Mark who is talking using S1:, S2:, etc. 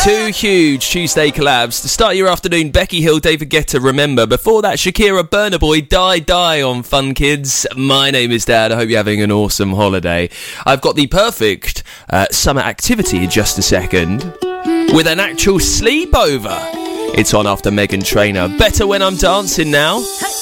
S1: Two huge Tuesday collabs. To start your afternoon, Becky Hill, David Guetta, Remember. Before that, Shakira, Burna Boy, Die on Fun Kids. My name is Dad. I hope you're having an awesome holiday. I've got the perfect summer activity in just a second, with an actual sleepover. It's on after Meghan Trainor. Better When I'm Dancing now.